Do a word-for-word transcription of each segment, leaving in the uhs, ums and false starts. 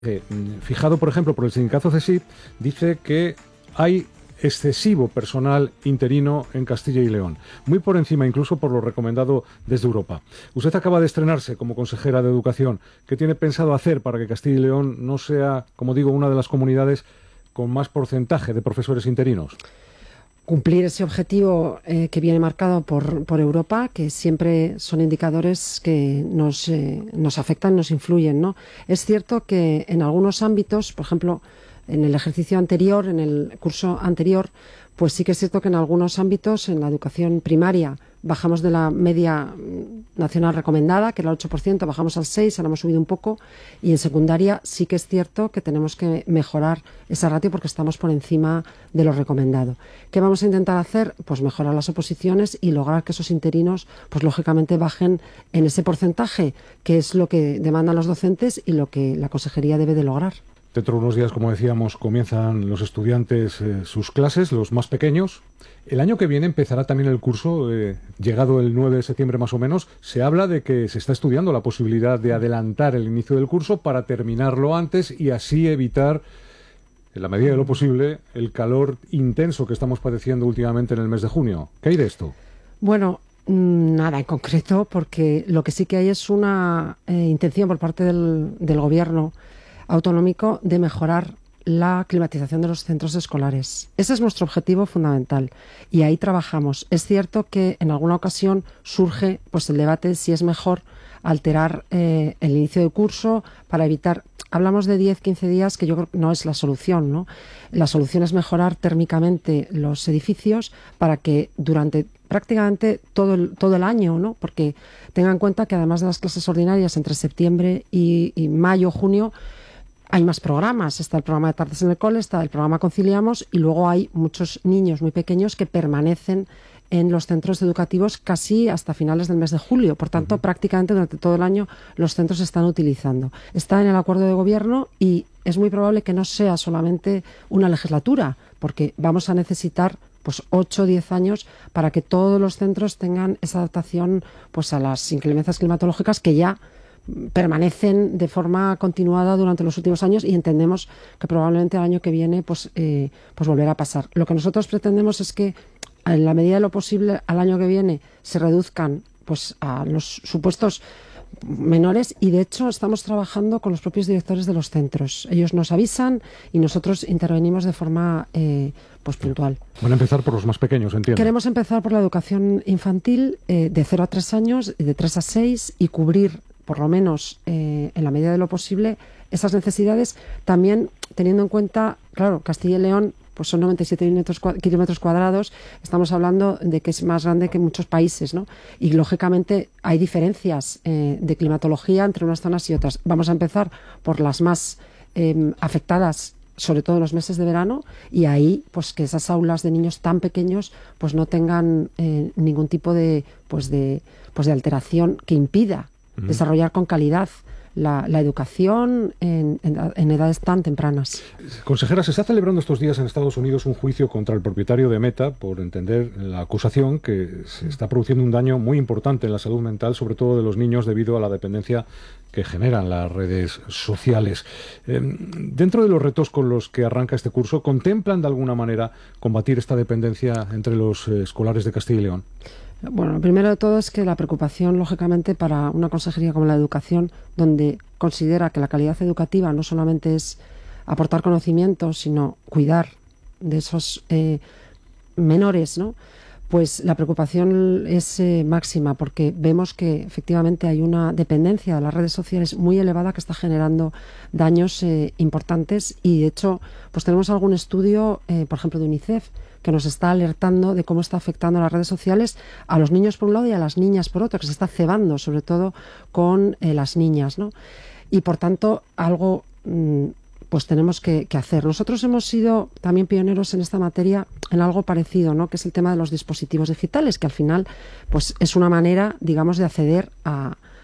Eh, fijado, por ejemplo, por el sindicato CESIF, dice que hay excesivo personal interino en Castilla y León, muy por encima incluso por lo recomendado desde Europa. Usted acaba de estrenarse como consejera de Educación. ¿Qué tiene pensado hacer para que Castilla y León no sea, como digo, una de las comunidades con más porcentaje de profesores interinos? Cumplir ese objetivo eh, que viene marcado por, por Europa, que siempre son indicadores que nos, eh, nos afectan, nos influyen, ¿no? Es cierto que en algunos ámbitos, por ejemplo, en el ejercicio anterior, en el curso anterior, pues sí que es cierto que en algunos ámbitos, en la educación primaria, bajamos de la media nacional recomendada, que era el ocho por ciento, bajamos al seis por ciento, ahora hemos subido un poco, y en secundaria sí que es cierto que tenemos que mejorar esa ratio porque estamos por encima de lo recomendado. ¿Qué vamos a intentar hacer? Pues mejorar las oposiciones y lograr que esos interinos, pues lógicamente bajen en ese porcentaje, que es lo que demandan los docentes y lo que la consejería debe de lograr. Dentro de unos días, como decíamos, comienzan los estudiantes eh, sus clases, los más pequeños. El año que viene empezará también el curso, eh, llegado el nueve de septiembre más o menos. Se habla de que se está estudiando la posibilidad de adelantar el inicio del curso para terminarlo antes y así evitar, en la medida de lo posible, el calor intenso que estamos padeciendo últimamente en el mes de junio. ¿Qué hay de esto? Bueno, nada en concreto, porque lo que sí que hay es una eh, intención por parte del, del Gobierno autonómico de mejorar la climatización de los centros escolares. Ese es nuestro objetivo fundamental y ahí trabajamos. Es cierto que en alguna ocasión surge pues el debate si es mejor alterar eh, el inicio del curso para evitar... Hablamos de diez a quince días, que yo creo que no es la solución, ¿no? La solución es mejorar térmicamente los edificios para que durante prácticamente todo el, todo el año, ¿no? Porque tengan en cuenta que además de las clases ordinarias entre septiembre y, y mayo, junio, hay más programas. Está el programa de tardes en el cole, está el programa Conciliamos y luego hay muchos niños muy pequeños que permanecen en los centros educativos casi hasta finales del mes de julio. Por tanto, uh-huh. prácticamente durante todo el año los centros se están utilizando. Está en el acuerdo de gobierno y es muy probable que no sea solamente una legislatura, porque vamos a necesitar pues ocho o diez años para que todos los centros tengan esa adaptación pues a las inclemencias climatológicas que ya permanecen de forma continuada durante los últimos años y entendemos que probablemente el año que viene pues, eh, pues volverá a pasar. Lo que nosotros pretendemos es que en la medida de lo posible al año que viene se reduzcan pues a los supuestos menores y de hecho estamos trabajando con los propios directores de los centros. Ellos nos avisan y nosotros intervenimos de forma eh, pues puntual. Van a empezar por los más pequeños, entiendo. Queremos empezar por la educación infantil eh, de cero a tres años y de tres a seis y cubrir por lo menos eh, en la medida de lo posible esas necesidades, también teniendo en cuenta, claro, Castilla y León pues son noventa y siete kilómetros cuadrados, estamos hablando de que es más grande que muchos países, ¿no? Y lógicamente hay diferencias eh, de climatología entre unas zonas y otras. Vamos a empezar por las más eh, afectadas, sobre todo en los meses de verano, y ahí pues que esas aulas de niños tan pequeños pues no tengan eh, ningún tipo de pues de pues de alteración que impida uh-huh. desarrollar con calidad La, la educación en, en, en edades tan tempranas. Consejera, se está celebrando estos días en Estados Unidos un juicio contra el propietario de Meta por entender la acusación que se está produciendo un daño muy importante en la salud mental, sobre todo de los niños, debido a la dependencia que generan las redes sociales. Eh, dentro de los retos con los que arranca este curso, ¿contemplan de alguna manera combatir esta dependencia entre los eh, escolares de Castilla y León? Bueno, lo primero de todo es que la preocupación, lógicamente, para una consejería como la educación, donde considera que la calidad educativa no solamente es aportar conocimientos, sino cuidar de esos eh, menores, ¿no? Pues la preocupación es eh, máxima, porque vemos que efectivamente hay una dependencia de las redes sociales muy elevada que está generando daños eh, importantes y, de hecho, pues tenemos algún estudio, eh, por ejemplo, de UNICEF, que nos está alertando de cómo está afectando las redes sociales a los niños por un lado y a las niñas por otro, que se está cebando sobre todo con eh, las niñas, ¿no? Y por tanto algo mmm, pues tenemos que, que hacer. Nosotros hemos sido también pioneros en esta materia en algo parecido, ¿no? Que es el tema de los dispositivos digitales, que al final pues es una manera, digamos, de acceder a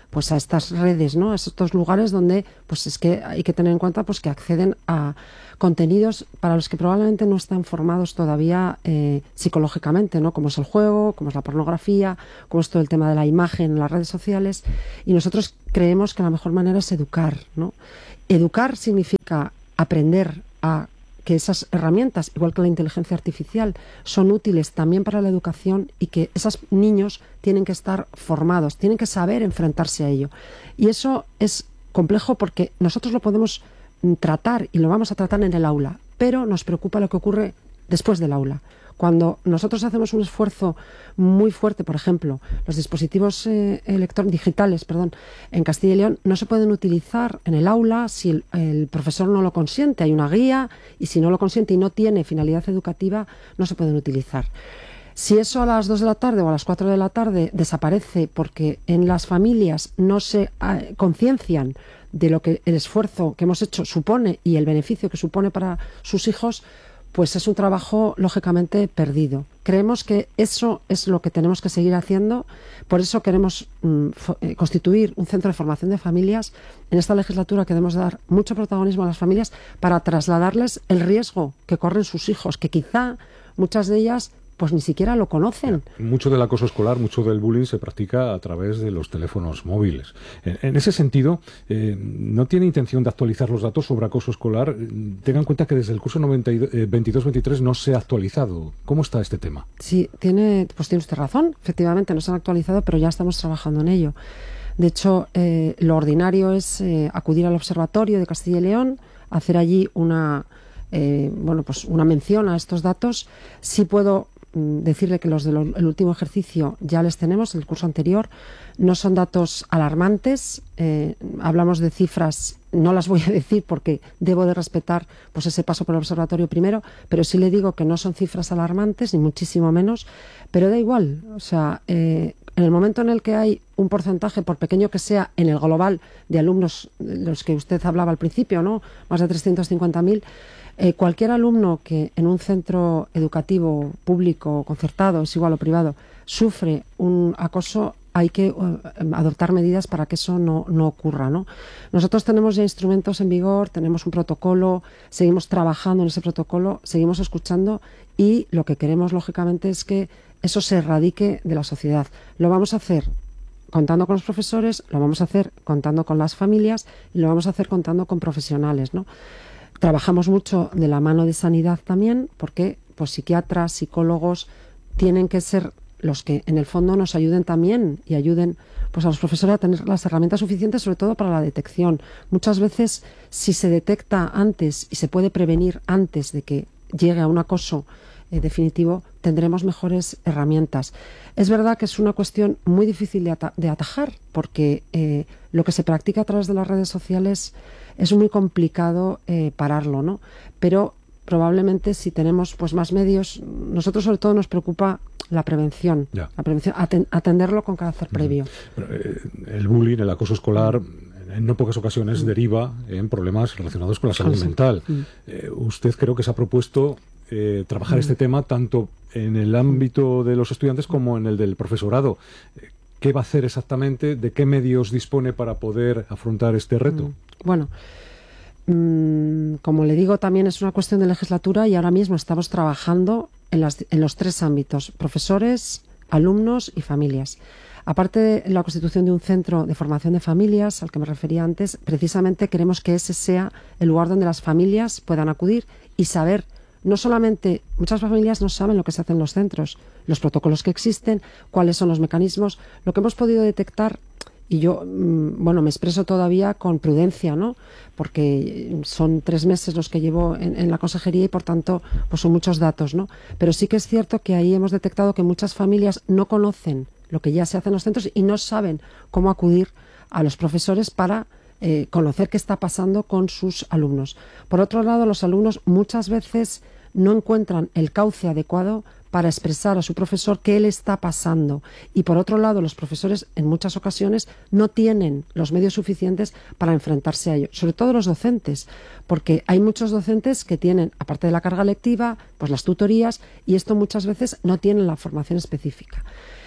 pues a estas redes, ¿no? A estos lugares donde pues es que hay que tener en cuenta pues que acceden a contenidos para los que probablemente no están formados todavía eh, psicológicamente, ¿no? Como es el juego, como es la pornografía, como es todo el tema de la imagen en las redes sociales. Y nosotros creemos que la mejor manera es educar, ¿no? Educar significa aprender a que esas herramientas, igual que la inteligencia artificial, son útiles también para la educación y que esos niños tienen que estar formados, tienen que saber enfrentarse a ello. Y eso es complejo porque nosotros lo podemos tratar y lo vamos a tratar en el aula, pero nos preocupa lo que ocurre después del aula. Cuando nosotros hacemos un esfuerzo muy fuerte, por ejemplo, los dispositivos eh, electrónicos digitales, perdón, en Castilla y León no se pueden utilizar en el aula si el, el profesor no lo consiente. Hay una guía y si no lo consiente y no tiene finalidad educativa, no se pueden utilizar. Si eso a las dos de la tarde o a las cuatro de la tarde desaparece porque en las familias no se eh, conciencian de lo que el esfuerzo que hemos hecho supone y el beneficio que supone para sus hijos, pues es un trabajo lógicamente perdido. Creemos que eso es lo que tenemos que seguir haciendo, por eso queremos mm, eh, constituir un centro de formación de familias. En esta legislatura queremos dar mucho protagonismo a las familias para trasladarles el riesgo que corren sus hijos, que quizá muchas de ellas pues ni siquiera lo conocen. Mucho del acoso escolar, mucho del bullying se practica a través de los teléfonos móviles. En, en ese sentido, eh, ¿no tiene intención de actualizar los datos sobre acoso escolar? Tengan en cuenta que desde el curso veintidós veintitrés no se ha actualizado. ¿Cómo está este tema? Sí, tiene, pues tiene usted razón. Efectivamente, no se han actualizado, pero ya estamos trabajando en ello. De hecho, eh, lo ordinario es eh, acudir al Observatorio de Castilla y León, hacer allí una, eh, bueno, pues una mención a estos datos. Sí puedo decirle que los del último ejercicio ya les tenemos, el curso anterior, no son datos alarmantes, eh, hablamos de cifras, no las voy a decir porque debo de respetar pues ese paso por el observatorio primero, pero sí le digo que no son cifras alarmantes, ni muchísimo menos, pero da igual, o sea, eh, en el momento en el que hay un porcentaje, por pequeño que sea, en el global de alumnos, de los que usted hablaba al principio, ¿no? Más de trescientos cincuenta mil, Eh, cualquier alumno que en un centro educativo público, concertado, es igual o privado, sufre un acoso, hay que uh, adoptar medidas para que eso no, no ocurra, ¿no? Nosotros tenemos ya instrumentos en vigor, tenemos un protocolo, seguimos trabajando en ese protocolo, seguimos escuchando y lo que queremos, lógicamente, es que eso se erradique de la sociedad. Lo vamos a hacer contando con los profesores, lo vamos a hacer contando con las familias y lo vamos a hacer contando con profesionales, ¿no? Trabajamos mucho de la mano de sanidad también, porque pues, psiquiatras, psicólogos tienen que ser los que en el fondo nos ayuden también y ayuden pues, a los profesores a tener las herramientas suficientes, sobre todo para la detección. Muchas veces, si se detecta antes y se puede prevenir antes de que llegue a un acoso eh, definitivo, tendremos mejores herramientas. Es verdad que es una cuestión muy difícil de, ata- de atajar, porque eh, lo que se practica a través de las redes sociales es muy complicado eh, pararlo, ¿no? Pero probablemente si tenemos pues más medios, nosotros sobre todo nos preocupa la prevención, ya. la prevención, aten- atenderlo con carácter previo. Pero, eh, el bullying, el acoso escolar, en no pocas ocasiones mm. deriva en problemas relacionados con la salud sí. mental. Mm. Eh, usted creo que se ha propuesto eh, trabajar mm. este tema tanto en el ámbito de los estudiantes como en el del profesorado. ¿Qué va a hacer exactamente? ¿De qué medios dispone para poder afrontar este reto? Bueno, mmm, como le digo, también es una cuestión de legislatura y ahora mismo estamos trabajando en, las, en los tres ámbitos: profesores, alumnos y familias. Aparte de la constitución de un centro de formación de familias, al que me refería antes, precisamente queremos que ese sea el lugar donde las familias puedan acudir y saber. No solamente, muchas familias no saben lo que se hace en los centros, los protocolos que existen, cuáles son los mecanismos. Lo que hemos podido detectar, y yo, bueno, me expreso todavía con prudencia, ¿no? Porque son tres meses los que llevo en, en la consejería y, por tanto, pues son muchos datos, ¿no? Pero sí que es cierto que ahí hemos detectado que muchas familias no conocen lo que ya se hace en los centros y no saben cómo acudir a los profesores para eh, conocer qué está pasando con sus alumnos. Por otro lado, los alumnos muchas veces no encuentran el cauce adecuado para expresar a su profesor qué le está pasando. Y por otro lado, los profesores en muchas ocasiones no tienen los medios suficientes para enfrentarse a ello. Sobre todo los docentes, porque hay muchos docentes que tienen, aparte de la carga lectiva, pues las tutorías, y esto muchas veces no tienen la formación específica.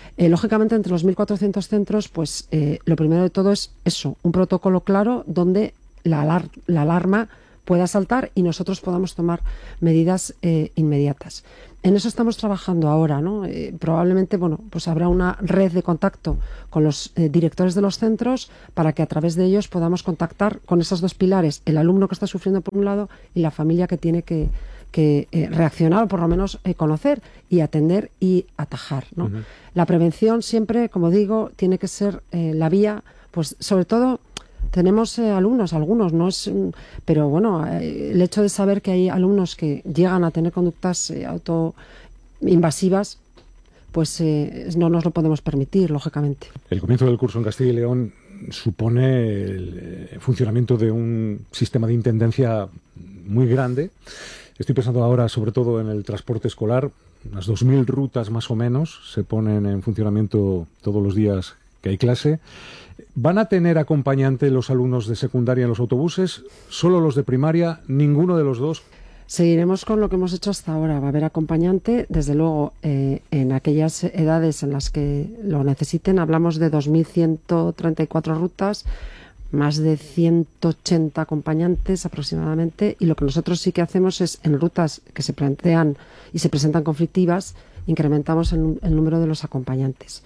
Eh, lógicamente, entre los mil cuatrocientos centros, pues eh, lo primero de todo es eso, un protocolo claro donde la, alar la alarma pueda saltar y nosotros podamos tomar medidas eh, inmediatas. En eso estamos trabajando ahora, ¿no? Eh, probablemente, bueno, pues habrá una red de contacto con los eh, directores de los centros para que a través de ellos podamos contactar con esos dos pilares, el alumno que está sufriendo por un lado y la familia que tiene que, que eh, reaccionar o por lo menos eh, conocer y atender y atajar, ¿no? Uh-huh. La prevención siempre, como digo, tiene que ser eh, la vía, pues sobre todo. Tenemos eh, alumnos, algunos, no es, pero bueno, eh, el hecho de saber que hay alumnos que llegan a tener conductas eh, autoinvasivas, pues eh, no nos lo podemos permitir, lógicamente. El comienzo del curso en Castilla y León supone el funcionamiento de un sistema de intendencia muy grande. Estoy pensando ahora sobre todo en el transporte escolar. Unas dos mil rutas más o menos se ponen en funcionamiento todos los días que hay clase. ¿Van a tener acompañante los alumnos de secundaria en los autobuses? ¿Solo los de primaria? ¿Ninguno de los dos? Seguiremos con lo que hemos hecho hasta ahora. Va a haber acompañante, desde luego, eh, en aquellas edades en las que lo necesiten. Hablamos de dos mil ciento treinta y cuatro rutas, más de ciento ochenta acompañantes aproximadamente. Y lo que nosotros sí que hacemos es, en rutas que se plantean y se presentan conflictivas, incrementamos el, el número de los acompañantes.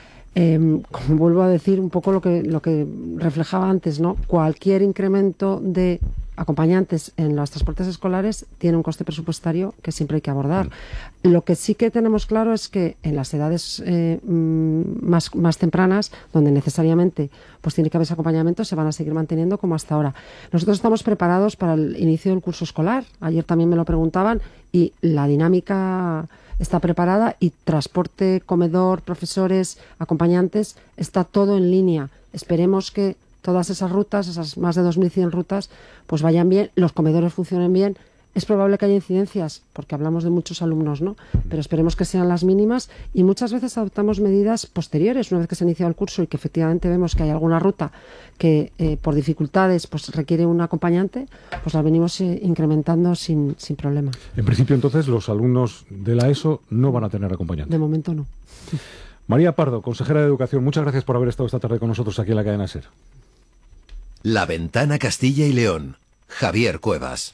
Eh, como vuelvo a decir, un poco lo que, lo que reflejaba antes, ¿no? Cualquier incremento de acompañantes en los transportes escolares tiene un coste presupuestario que siempre hay que abordar. Mm. Lo que sí que tenemos claro es que en las edades eh, más, más tempranas, donde necesariamente pues tiene que haber ese acompañamiento, se van a seguir manteniendo como hasta ahora. Nosotros estamos preparados para el inicio del curso escolar. Ayer también me lo preguntaban y la dinámica está preparada y transporte, comedor, profesores, acompañantes, está todo en línea. Esperemos que todas esas rutas, esas más de dos mil cien rutas, pues vayan bien, los comedores funcionen bien. Es probable que haya incidencias, porque hablamos de muchos alumnos, ¿no? Pero esperemos que sean las mínimas y muchas veces adoptamos medidas posteriores, una vez que se ha iniciado el curso y que efectivamente vemos que hay alguna ruta que eh, por dificultades pues requiere un acompañante, pues la venimos eh, incrementando sin, sin problema. En principio, entonces, los alumnos de la ESO no van a tener acompañante. De momento no. María Pardo, consejera de Educación, muchas gracias por haber estado esta tarde con nosotros aquí en la cadena SER. La Ventana Castilla y León. Javier Cuevas.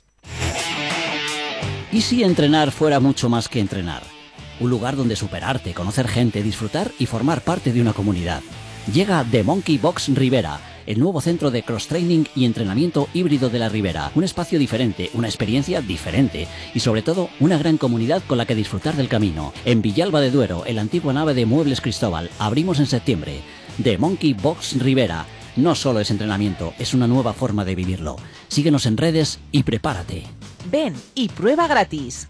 ¿Y si entrenar fuera mucho más que entrenar? Un lugar donde superarte, conocer gente, disfrutar y formar parte de una comunidad. Llega The Monkey Box Ribera, el nuevo centro de cross-training y entrenamiento híbrido de la Ribera. Un espacio diferente, una experiencia diferente y sobre todo una gran comunidad con la que disfrutar del camino. En Villalba de Duero, en la antigua nave de Muebles Cristóbal, abrimos en septiembre. The Monkey Box Ribera. No solo es entrenamiento, es una nueva forma de vivirlo. Síguenos en redes y prepárate. Ven y prueba gratis.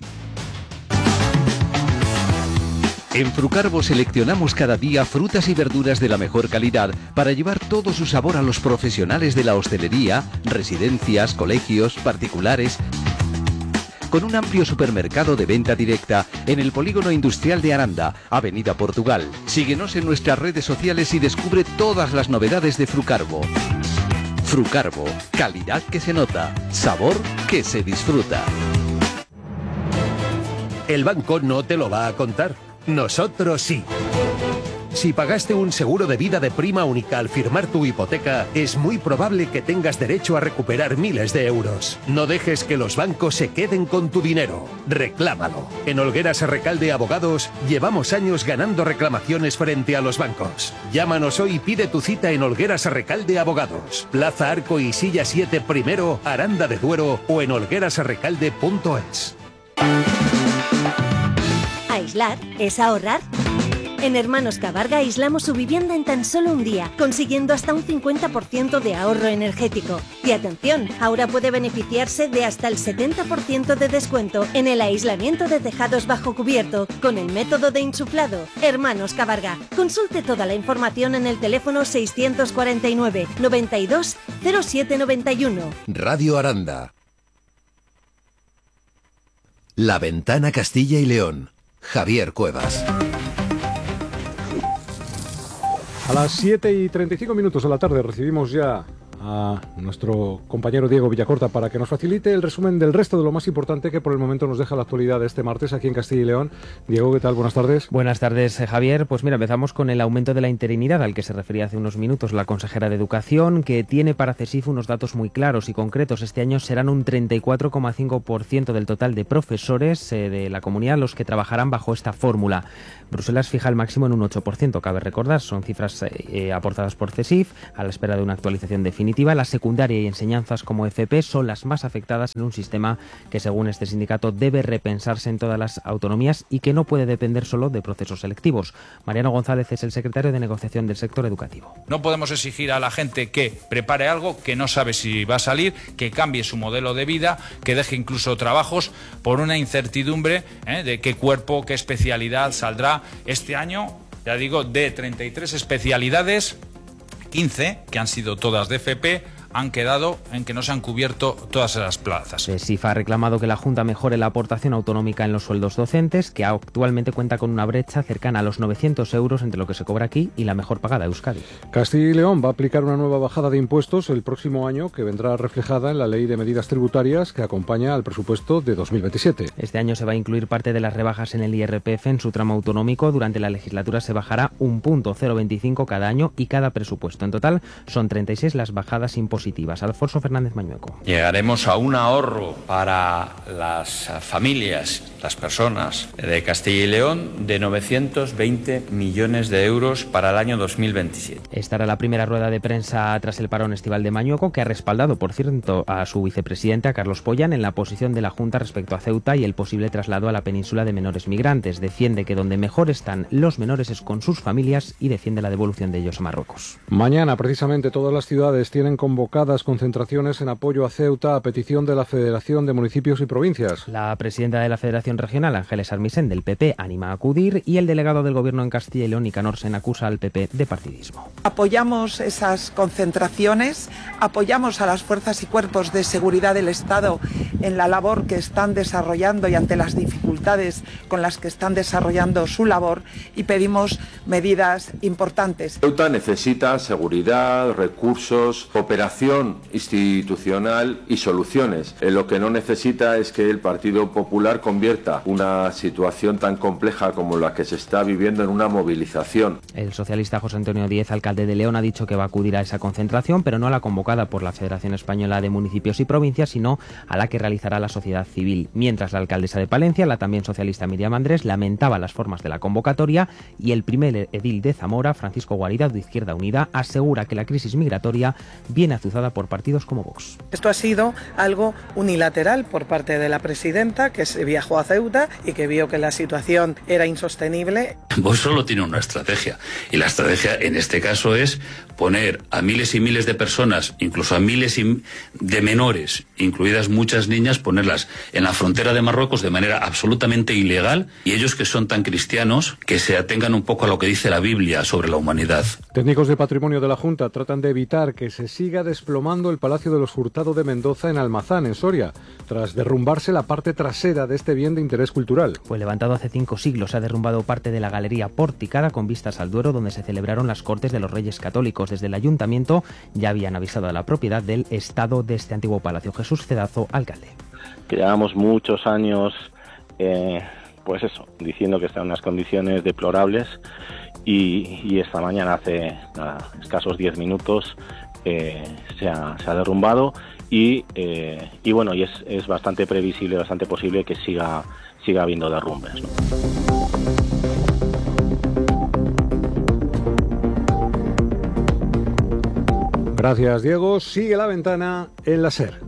En Frucarvo seleccionamos cada día frutas y verduras de la mejor calidad para llevar todo su sabor a los profesionales de la hostelería, residencias, colegios, particulares, con un amplio supermercado de venta directa en el Polígono Industrial de Aranda, Avenida Portugal. Síguenos en nuestras redes sociales y descubre todas las novedades de Frucarvo. Frucarvo, calidad que se nota, sabor que se disfruta. El banco no te lo va a contar. Nosotros sí. Si pagaste un seguro de vida de prima única al firmar tu hipoteca, es muy probable que tengas derecho a recuperar miles de euros. No dejes que los bancos se queden con tu dinero. Reclámalo. En Olgueras Recalde Abogados llevamos años ganando reclamaciones frente a los bancos. Llámanos hoy y pide tu cita en Olgueras Recalde Abogados. Plaza Arco y Silla siete Primero, Aranda de Duero o en olgueras recalde punto es. ¿Aislar es ahorrar? En Hermanos Cabarga aislamos su vivienda en tan solo un día, consiguiendo hasta un cincuenta por ciento de ahorro energético. Y atención, ahora puede beneficiarse de hasta el setenta por ciento de descuento en el aislamiento de tejados bajo cubierto con el método de insuflado. Hermanos Cabarga. Consulte toda la información en el teléfono seiscientos cuarenta y nueve, noventa y dos, cero siete noventa y uno. Radio Aranda. La Ventana Castilla y León. Javier Cuevas. A las siete y treinta y cinco minutos de la tarde recibimos ya a nuestro compañero Diego Villacorta para que nos facilite el resumen del resto de lo más importante que por el momento nos deja la actualidad de este martes aquí en Castilla y León. Diego, ¿qué tal? Buenas tardes. Buenas tardes, Javier. Pues mira, empezamos con el aumento de la interinidad al que se refería hace unos minutos la consejera de Educación, que tiene para CESIF unos datos muy claros y concretos. Este año serán un treinta y cuatro coma cinco por ciento del total de profesores eh, de la comunidad los que trabajarán bajo esta fórmula. Bruselas fija el máximo en un ocho por ciento, cabe recordar, son cifras eh, aportadas por CESIF a la espera de una actualización definitiva. La secundaria y enseñanzas como F P son las más afectadas en un sistema que, según este sindicato, debe repensarse en todas las autonomías y que no puede depender solo de procesos selectivos. Mariano González es el secretario de negociación del sector educativo. No podemos exigir a la gente que prepare algo que no sabe si va a salir, que cambie su modelo de vida, que deje incluso trabajos por una incertidumbre ¿eh? de qué cuerpo, qué especialidad saldrá. Este año, ya digo, de treinta y tres especialidades, quince, que han sido todas de F P, han quedado en que no se han cubierto todas esas plazas. CESIF ha reclamado que la Junta mejore la aportación autonómica en los sueldos docentes, que actualmente cuenta con una brecha cercana a los novecientos euros entre lo que se cobra aquí y la mejor pagada, Euskadi. Castilla y León va a aplicar una nueva bajada de impuestos el próximo año, que vendrá reflejada en la Ley de Medidas Tributarias que acompaña al presupuesto de dos mil veintisiete. Este año se va a incluir parte de las rebajas en el I R P F en su tramo autonómico. Durante la legislatura se bajará un punto cero veinticinco cada año y cada presupuesto. En total son treinta y seis las bajadas impositivas. Alfonso Fernández Mañueco. Llegaremos a un ahorro para las familias, las personas de Castilla y León de novecientos veinte millones de euros para el año dos mil veintisiete. Esta era la primera rueda de prensa tras el parón estival de Mañueco, que ha respaldado, por cierto, a su vicepresidente, a Carlos Pollán, en la posición de la Junta respecto a Ceuta y el posible traslado a la península de menores migrantes. Defiende que donde mejor están los menores es con sus familias y defiende la devolución de ellos a Marruecos. Mañana, precisamente, todas las ciudades tienen convocadas concentraciones en apoyo a Ceuta a petición de la Federación de Municipios y Provincias. La presidenta de la Federación Regional, Ángeles Armisen, del P P, anima a acudir, y el delegado del Gobierno en Castilla y León, Nicanor Sen, acusa al P P de partidismo. Apoyamos esas concentraciones, apoyamos a las fuerzas y cuerpos de seguridad del Estado en la labor que están desarrollando y ante las dificultades con las que están desarrollando su labor, y pedimos medidas importantes. Ceuta necesita seguridad, recursos, cooperación institucional y soluciones. Eh, lo que no necesita es que el Partido Popular convierta una situación tan compleja como la que se está viviendo en una movilización. El socialista José Antonio Díez, alcalde de León, ha dicho que va a acudir a esa concentración, pero no a la convocada por la Federación Española de Municipios y Provincias, sino a la que realizará la sociedad civil. Mientras la alcaldesa de Palencia, la también socialista Miriam Andrés, lamentaba las formas de la convocatoria, y el primer edil de Zamora, Francisco Guarida, de Izquierda Unida, asegura que la crisis migratoria viene azuzada por partidos como Vox. Esto ha sido algo unilateral por parte de la presidenta, que se viajó a Ceuta y que vio que la situación era insostenible. Vox solo tiene una estrategia, y la estrategia en este caso es poner a miles y miles de personas, incluso a miles de menores, incluidas muchas niñas, ponerlas en la frontera de Marruecos de manera absolutamente ilegal, y ellos, que son tan cristianos, que se atengan un poco a lo que dice la Biblia sobre la humanidad. Técnicos de patrimonio de la Junta tratan de evitar que se siga desplomando el Palacio de los Hurtado de Mendoza en Almazán, en Soria, tras derrumbarse la parte trasera de este bien de interés cultural. Fue levantado hace cinco siglos, se ha derrumbado parte de la galería porticada con vistas al Duero, donde se celebraron las Cortes de los Reyes Católicos. Desde el Ayuntamiento ya habían avisado a la propiedad del estado de este antiguo palacio. Jesús Cedazo, alcalde. Que llevamos muchos años, eh, pues eso, diciendo que está en unas condiciones deplorables, y, y esta mañana, hace nada, escasos diez minutos, eh, se, ha, se ha derrumbado, y, eh, y bueno, y es, es bastante previsible, bastante posible que siga, siga habiendo derrumbes, ¿no? Gracias, Diego. Sigue la ventana en la SER.